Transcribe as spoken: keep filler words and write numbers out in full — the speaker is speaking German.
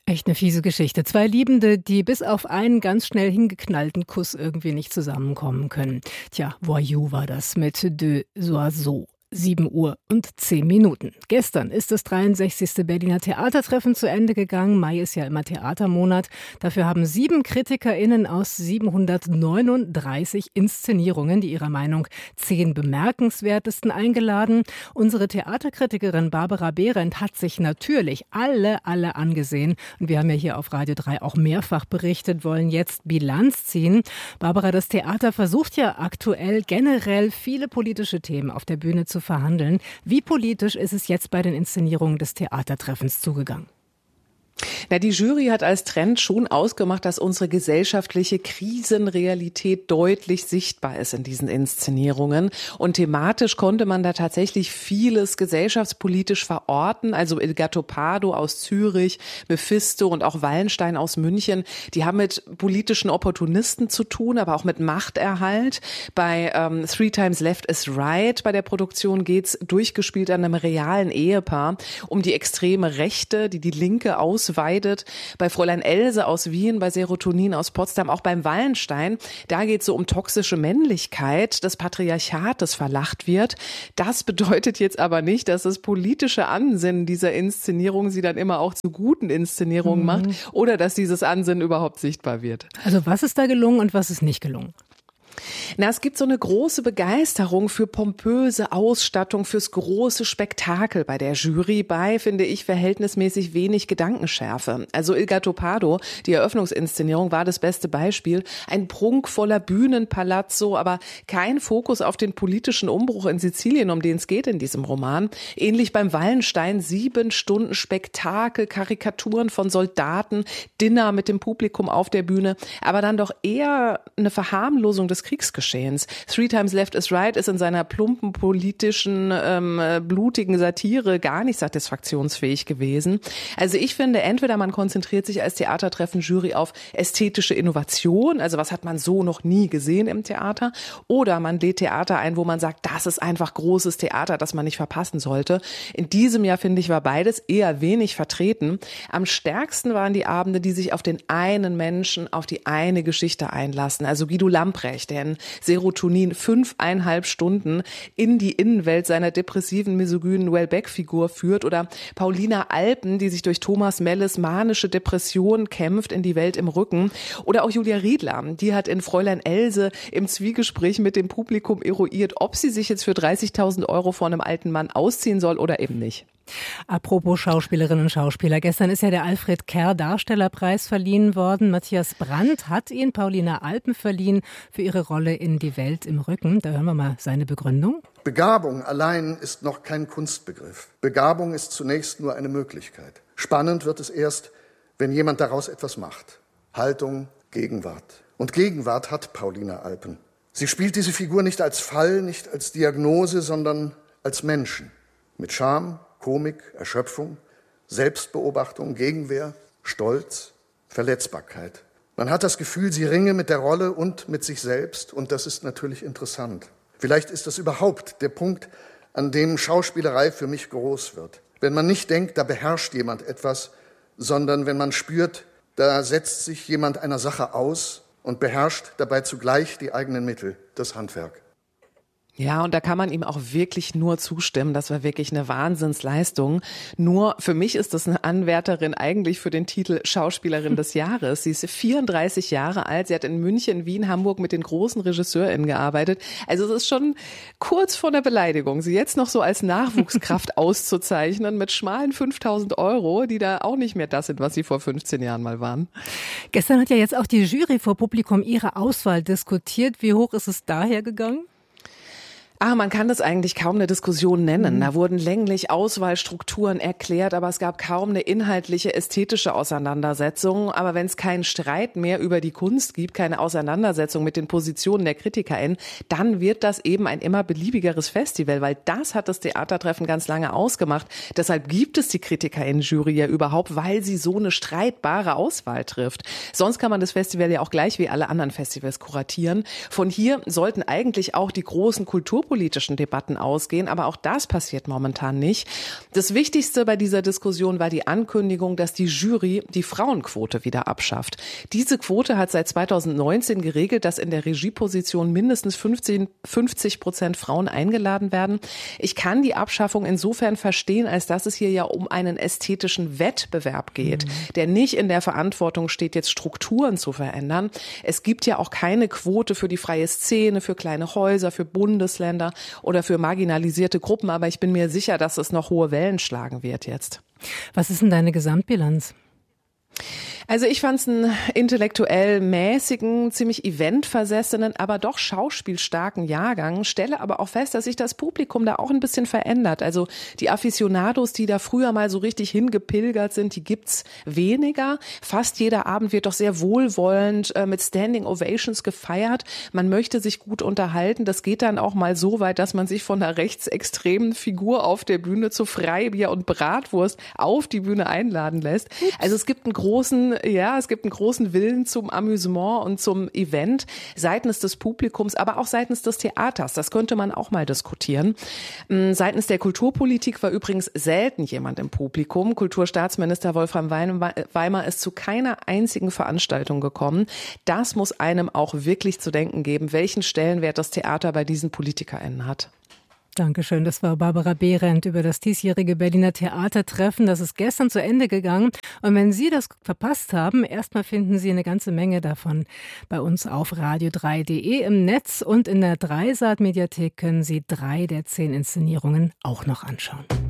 Echt eine fiese Geschichte. Zwei Liebende, die bis auf einen ganz schnell hingeknallten Kuss irgendwie nicht zusammenkommen können. Tja, Voyou war das mit Deux Oiseaux. sieben Uhr und zehn Minuten. Gestern ist das dreiundsechzigste Berliner Theatertreffen zu Ende gegangen. Mai ist ja immer Theatermonat. Dafür haben sieben KritikerInnen aus siebenhundertneununddreißig Inszenierungen, die ihrer Meinung zehn bemerkenswertesten, eingeladen. Unsere Theaterkritikerin Barbara Behrendt hat sich natürlich alle, alle angesehen. Und wir haben ja hier auf Radio drei auch mehrfach berichtet, wollen jetzt Bilanz ziehen. Barbara, das Theater versucht ja aktuell generell viele politische Themen auf der Bühne zu verhandeln. Wie politisch ist es jetzt bei den Inszenierungen des Theatertreffens zugegangen? Na, die Jury hat als Trend schon ausgemacht, dass unsere gesellschaftliche Krisenrealität deutlich sichtbar ist in diesen Inszenierungen. Und thematisch konnte man da tatsächlich vieles gesellschaftspolitisch verorten. Also Il Gattopardo aus Zürich, Mephisto und auch Wallenstein aus München. Die haben mit politischen Opportunisten zu tun, aber auch mit Machterhalt. Bei ähm, Three Times Left is Right bei der Produktion geht's, durchgespielt an einem realen Ehepaar, um die extreme Rechte, die die Linke aus weidet. Bei Fräulein Else aus Wien, bei Serotonin aus Potsdam, auch beim Wallenstein. Da geht es so um toxische Männlichkeit, das Patriarchat, das verlacht wird. Das bedeutet jetzt aber nicht, dass das politische Ansinnen dieser Inszenierung sie dann immer auch zu guten Inszenierungen mhm. macht oder dass dieses Ansinnen überhaupt sichtbar wird. Also was ist da gelungen und was ist nicht gelungen? Na, es gibt so eine große Begeisterung für pompöse Ausstattung, fürs große Spektakel bei der Jury, bei, finde ich, verhältnismäßig wenig Gedankenschärfe. Also Il Gattopardo, die Eröffnungsinszenierung, war das beste Beispiel. Ein prunkvoller Bühnenpalazzo, aber kein Fokus auf den politischen Umbruch in Sizilien, um den es geht in diesem Roman. Ähnlich beim Wallenstein, sieben Stunden Spektakel, Karikaturen von Soldaten, Dinner mit dem Publikum auf der Bühne, aber dann doch eher eine Verharmlosung des Kriegsgeschehens. Three Times Left is Right ist in seiner plumpen, politischen, ähm, blutigen Satire gar nicht satisfaktionsfähig gewesen. Also ich finde, entweder man konzentriert sich als Theatertreffen-Jury auf ästhetische Innovation, also was hat man so noch nie gesehen im Theater, oder man lädt Theater ein, wo man sagt, das ist einfach großes Theater, das man nicht verpassen sollte. In diesem Jahr, finde ich, war beides eher wenig vertreten. Am stärksten waren die Abende, die sich auf den einen Menschen, auf die eine Geschichte einlassen. Also Guido Lamprecht, der in Serotonin fünfeinhalb Stunden in die Innenwelt seiner depressiven, misogynen Welbeck-Figur führt, oder Paulina Alpen, die sich durch Thomas Melles manische Depression kämpft in die Welt im Rücken, oder auch Julia Riedler, die hat in Fräulein Else im Zwiegespräch mit dem Publikum eruiert, ob sie sich jetzt für dreißigtausend Euro vor einem alten Mann ausziehen soll oder eben nicht. Apropos Schauspielerinnen und Schauspieler. Gestern ist ja der Alfred Kerr Darstellerpreis verliehen worden. Matthias Brandt hat ihn Paulina Alpen verliehen für ihre Rolle in Die Welt im Rücken. Da hören wir mal seine Begründung. Begabung allein ist noch kein Kunstbegriff. Begabung ist zunächst nur eine Möglichkeit. Spannend wird es erst, wenn jemand daraus etwas macht. Haltung, Gegenwart. Und Gegenwart hat Paulina Alpen. Sie spielt diese Figur nicht als Fall, nicht als Diagnose, sondern als Menschen. Mit Scham, Komik, Erschöpfung, Selbstbeobachtung, Gegenwehr, Stolz, Verletzbarkeit. Man hat das Gefühl, sie ringe mit der Rolle und mit sich selbst, und das ist natürlich interessant. Vielleicht ist das überhaupt der Punkt, an dem Schauspielerei für mich groß wird. Wenn man nicht denkt, da beherrscht jemand etwas, sondern wenn man spürt, da setzt sich jemand einer Sache aus und beherrscht dabei zugleich die eigenen Mittel, das Handwerk. Ja, und da kann man ihm auch wirklich nur zustimmen. Das war wirklich eine Wahnsinnsleistung. Nur für mich ist das eine Anwärterin eigentlich für den Titel Schauspielerin des Jahres. Sie ist vierunddreißig Jahre alt. Sie hat in München, Wien, Hamburg mit den großen RegisseurInnen gearbeitet. Also es ist schon kurz vor der Beleidigung, sie jetzt noch so als Nachwuchskraft auszuzeichnen mit schmalen fünftausend Euro, die da auch nicht mehr das sind, was sie vor fünfzehn Jahren mal waren. Gestern hat ja jetzt auch die Jury vor Publikum ihre Auswahl diskutiert. Wie hoch ist es daher gegangen? Ah, man kann das eigentlich kaum eine Diskussion nennen. Da wurden länglich Auswahlstrukturen erklärt, aber es gab kaum eine inhaltliche, ästhetische Auseinandersetzung. Aber wenn es keinen Streit mehr über die Kunst gibt, keine Auseinandersetzung mit den Positionen der KritikerInnen, dann wird das eben ein immer beliebigeres Festival, weil das hat das Theatertreffen ganz lange ausgemacht. Deshalb gibt es die KritikerInnen-Jury ja überhaupt, weil sie so eine streitbare Auswahl trifft. Sonst kann man das Festival ja auch gleich wie alle anderen Festivals kuratieren. Von hier sollten eigentlich auch die großen Kultur kulturpolitischen Debatten ausgehen, aber auch das passiert momentan nicht. Das Wichtigste bei dieser Diskussion war die Ankündigung, dass die Jury die Frauenquote wieder abschafft. Diese Quote hat seit zweitausendneunzehn geregelt, dass in der Regieposition mindestens fünfzig Prozent Frauen eingeladen werden. Ich kann die Abschaffung insofern verstehen, als dass es hier ja um einen ästhetischen Wettbewerb geht, mhm. der nicht in der Verantwortung steht, jetzt Strukturen zu verändern. Es gibt ja auch keine Quote für die freie Szene, für kleine Häuser, für Bundesländer oder für marginalisierte Gruppen, aber ich bin mir sicher, dass es noch hohe Wellen schlagen wird jetzt. Was ist denn deine Gesamtbilanz? Also ich fand es einen intellektuell mäßigen, ziemlich eventversessenen, aber doch schauspielstarken Jahrgang, stelle aber auch fest, dass sich das Publikum da auch ein bisschen verändert. Also die Aficionados, die da früher mal so richtig hingepilgert sind, die gibt's weniger. Fast jeder Abend wird doch sehr wohlwollend äh, mit Standing Ovations gefeiert. Man möchte sich gut unterhalten. Das geht dann auch mal so weit, dass man sich von einer rechtsextremen Figur auf der Bühne zu Freibier und Bratwurst auf die Bühne einladen lässt. Also es gibt einen großen Ja, es gibt einen großen Willen zum Amüsement und zum Event seitens des Publikums, aber auch seitens des Theaters. Das könnte man auch mal diskutieren. Seitens der Kulturpolitik war übrigens selten jemand im Publikum. Kulturstaatsminister Wolfram Weimar ist zu keiner einzigen Veranstaltung gekommen. Das muss einem auch wirklich zu denken geben, welchen Stellenwert das Theater bei diesen PolitikerInnen hat. Dankeschön, das war Barbara Behrendt über das diesjährige Berliner Theatertreffen. Das ist gestern zu Ende gegangen. Und wenn Sie das verpasst haben, erstmal finden Sie eine ganze Menge davon bei uns auf radio drei punkt de im Netz. Und in der Dreisat-Mediathek können Sie drei der zehn Inszenierungen auch noch anschauen.